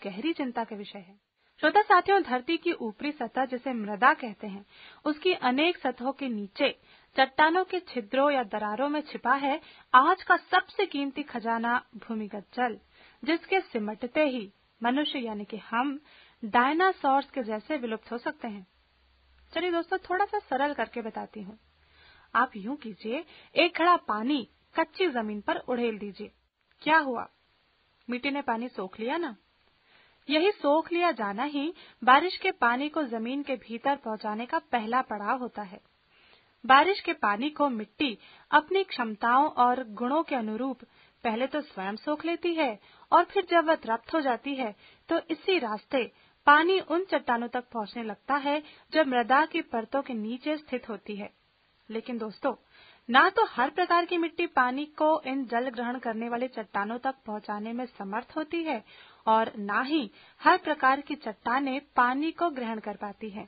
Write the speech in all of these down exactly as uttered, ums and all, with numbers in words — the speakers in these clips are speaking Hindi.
गहरी चिंता का विषय है। श्रोता साथियों, धरती की ऊपरी सतह जिसे मृदा कहते हैं, उसकी अनेक सतहों के नीचे चट्टानों के छिद्रों या दरारों में छिपा है आज का सबसे कीमती खजाना भूमिगत जल, जिसके सिमटते ही मनुष्य यानी कि हम डायनासोर्स के जैसे विलुप्त हो सकते हैं। चलिए दोस्तों, थोड़ा सा सरल करके बताती हूँ। आप यूं कीजिए, एक घड़ा पानी कच्ची जमीन पर उड़ेल दीजिए। क्या हुआ? मिट्टी ने पानी सोख लिया ना। यही सोख लिया जाना ही बारिश के पानी को जमीन के भीतर पहुंचाने का पहला पड़ाव होता है। बारिश के पानी को मिट्टी अपनी क्षमताओं और गुणों के अनुरूप पहले तो स्वयं सोख लेती है और फिर जब वह तृप्त हो जाती है तो इसी रास्ते पानी उन चट्टानों तक पहुंचने लगता है जो मृदा की परतों के नीचे स्थित होती है। लेकिन दोस्तों, ना तो हर प्रकार की मिट्टी पानी को इन जल ग्रहण करने वाली चट्टानों तक पहुंचाने में समर्थ होती है और ना ही हर प्रकार की चट्टानें पानी को ग्रहण कर पाती हैं।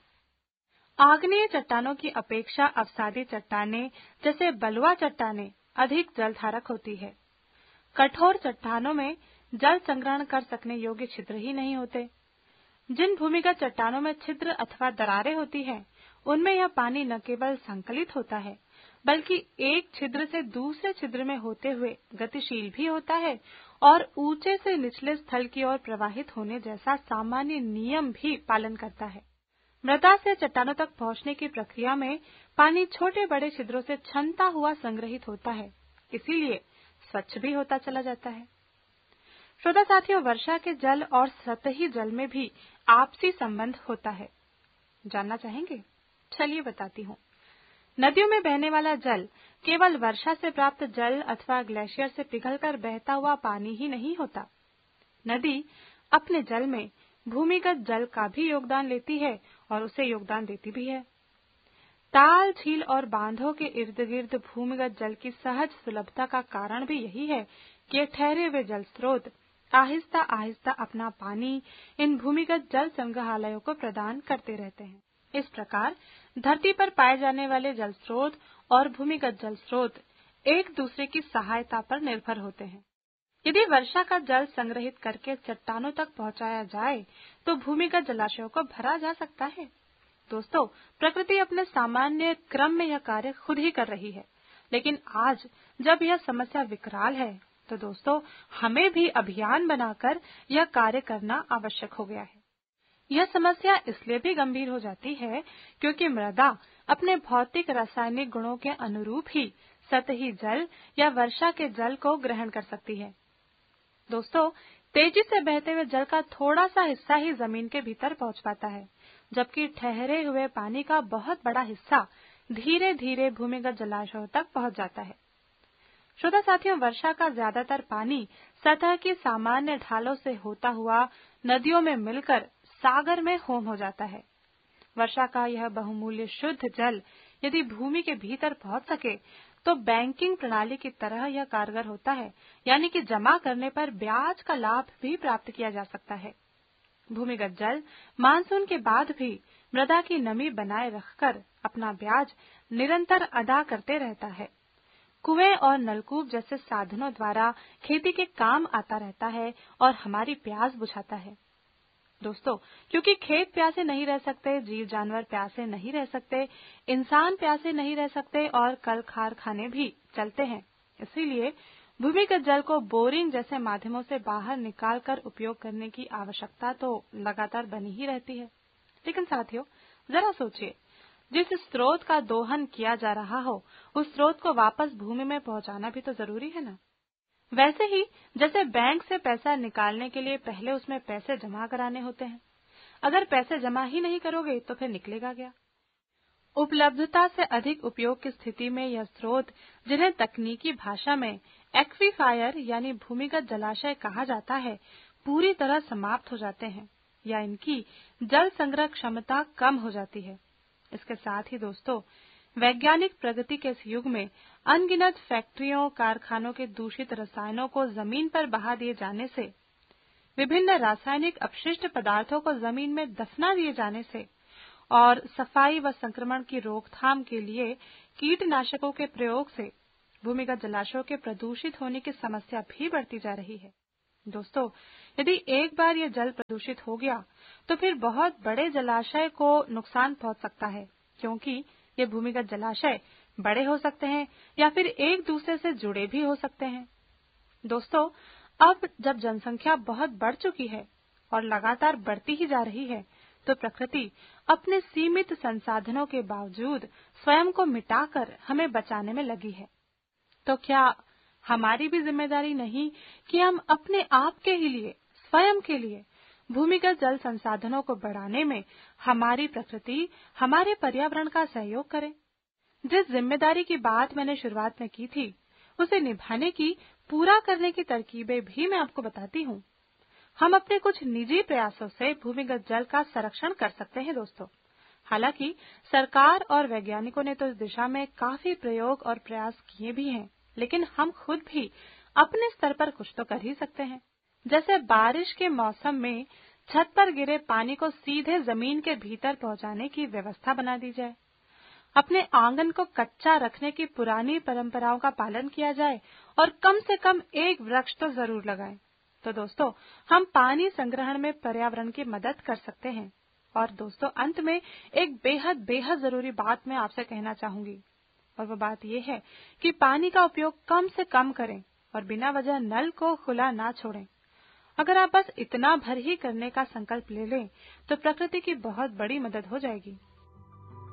आग्नेय चट्टानों की अपेक्षा अवसादी चट्टानें जैसे बलुआ चट्टानें अधिक जलधारक होती है। कठोर चट्टानों में जल संग्रहण कर सकने योग्य छिद्र ही नहीं होते। जिन भूमिगत चट्टानों में छिद्र अथवा दरारें होती हैं, उनमें यह पानी न केवल संकलित होता है बल्कि एक छिद्र से दूसरे छिद्र में होते हुए गतिशील भी होता है और ऊंचे से निचले स्थल की ओर प्रवाहित होने जैसा सामान्य नियम भी पालन करता है। मृदा से चट्टानों तक पहुंचने की प्रक्रिया में पानी छोटे बड़े छिद्रों से छनता हुआ संग्रहित होता है, इसीलिए स्वच्छ भी होता चला जाता है। श्रोता साथियों, वर्षा के जल और सतही जल में भी आपसी संबंध होता है। जानना चाहेंगे? चलिए बताती हूँ। नदियों में बहने वाला जल केवल वर्षा से प्राप्त जल अथवा ग्लेशियर से पिघलकर बहता हुआ पानी ही नहीं होता। नदी अपने जल में भूमिगत जल का भी योगदान लेती है और उसे योगदान देती भी है। ताल, झील और बांधों के इर्द गिर्द भूमिगत जल की सहज सुलभता का कारण भी यही है कि ये ठहरे हुए जल स्रोत आहिस्ता आहिस्ता अपना पानी इन भूमिगत जल संग्रहालयों को प्रदान करते रहते हैं। इस प्रकार धरती पर पाए जाने वाले जल स्रोत और भूमिगत जल स्रोत एक दूसरे की सहायता पर निर्भर होते हैं। यदि वर्षा का जल संग्रहित करके चट्टानों तक पहुंचाया जाए तो भूमिगत जलाशयों को भरा जा सकता है। दोस्तों, प्रकृति अपने सामान्य क्रम में यह कार्य खुद ही कर रही है, लेकिन आज जब यह समस्या विकराल है तो दोस्तों, हमें भी अभियान बनाकर यह कार्य करना आवश्यक हो गया है। यह समस्या इसलिए भी गंभीर हो जाती है क्योंकि मृदा अपने भौतिक रासायनिक गुणों के अनुरूप ही सतही जल या वर्षा के जल को ग्रहण कर सकती है। दोस्तों, तेजी से बहते हुए जल का थोड़ा सा हिस्सा ही जमीन के भीतर पहुंच पाता है, जबकि ठहरे हुए पानी का बहुत बड़ा हिस्सा धीरे धीरे भूमिगत जलाशयों तक पहुंच जाता है। श्रोता साथियों, वर्षा का ज्यादातर पानी सतह की सामान्य ढालों से होता हुआ नदियों में मिलकर सागर में होम हो जाता है। वर्षा का यह बहुमूल्य शुद्ध जल यदि भूमि के भीतर पहुंच सके तो बैंकिंग प्रणाली की तरह यह कारगर होता है, यानी कि जमा करने पर ब्याज का लाभ भी प्राप्त किया जा सकता है। भूमिगत जल मानसून के बाद भी मृदा की नमी बनाए रखकर अपना ब्याज निरंतर अदा करते रहता है। कुएं और नलकूप जैसे साधनों द्वारा खेती के काम आता रहता है और हमारी प्यास बुझाता है। दोस्तों, क्योंकि खेत प्यासे नहीं रह सकते, जीव जानवर प्यासे नहीं रह सकते, इंसान प्यासे नहीं रह सकते और कल कारखाने भी चलते हैं, इसीलिए भूमिगत जल को बोरिंग जैसे माध्यमों से बाहर निकालकर उपयोग करने की आवश्यकता तो लगातार बनी ही रहती है। लेकिन साथियों, जरा सोचिए, जिस स्रोत का दोहन किया जा रहा हो उस स्रोत को वापस भूमि में पहुंचाना भी तो जरूरी है ना। वैसे ही जैसे बैंक से पैसा निकालने के लिए पहले उसमें पैसे जमा कराने होते हैं, अगर पैसे जमा ही नहीं करोगे तो फिर निकलेगा क्या। उपलब्धता से अधिक उपयोग की स्थिति में यह स्रोत, जिन्हें तकनीकी भाषा में एक्वीफायर यानी भूमिगत जलाशय कहा जाता है, पूरी तरह समाप्त हो जाते हैं या इनकी जल संग्रह क्षमता कम हो जाती है। इसके साथ ही दोस्तों, वैज्ञानिक प्रगति के इस युग में अनगिनत फैक्ट्रियों, कारखानों के दूषित रसायनों को जमीन पर बहा दिए जाने से, विभिन्न रासायनिक अपशिष्ट पदार्थों को जमीन में दफना दिए जाने से और सफाई व संक्रमण की रोकथाम के लिए कीटनाशकों के प्रयोग से भूमिगत जलाशयों के प्रदूषित होने की समस्या भी बढ़ती जा रही है। दोस्तों, यदि एक बार ये जल प्रदूषित हो गया तो फिर बहुत बड़े जलाशय को नुकसान पहुंच सकता है, क्योंकि ये भूमिगत जलाशय बड़े हो सकते हैं या फिर एक दूसरे से जुड़े भी हो सकते हैं। दोस्तों, अब जब जनसंख्या बहुत बढ़ चुकी है और लगातार बढ़ती ही जा रही है, तो प्रकृति अपने सीमित संसाधनों के बावजूद स्वयं को मिटाकर हमें बचाने में लगी है। तो क्या हमारी भी जिम्मेदारी नहीं कि हम अपने आप के ही लिए, स्वयं के लिए भूमिगत जल संसाधनों को बढ़ाने में हमारी प्रकृति, हमारे पर्यावरण का सहयोग करें? जिस जिम्मेदारी की बात मैंने शुरुआत में की थी, उसे निभाने की, पूरा करने की तरकीबें भी मैं आपको बताती हूँ। हम अपने कुछ निजी प्रयासों से भूमिगत जल का संरक्षण कर सकते हैं दोस्तों। हालांकि सरकार और वैज्ञानिकों ने तो इस दिशा में काफी प्रयोग और प्रयास किए भी हैं, लेकिन हम खुद भी अपने स्तर पर कुछ तो कर ही सकते हैं। जैसे बारिश के मौसम में छत पर गिरे पानी को सीधे जमीन के भीतर पहुंचाने की व्यवस्था बना दी जाए, अपने आंगन को कच्चा रखने की पुरानी परंपराओं का पालन किया जाए और कम से कम एक वृक्ष तो जरूर लगाएं। तो दोस्तों, हम पानी संग्रहण में पर्यावरण की मदद कर सकते हैं। और दोस्तों, अंत में एक बेहद बेहद जरूरी बात मैं आपसे कहना चाहूंगी, और वो बात ये है कि पानी का उपयोग कम से कम करें और बिना वजह नल को खुला ना छोड़ें। अगर आप बस इतना भर ही करने का संकल्प ले लें, तो प्रकृति की बहुत बड़ी मदद हो जाएगी।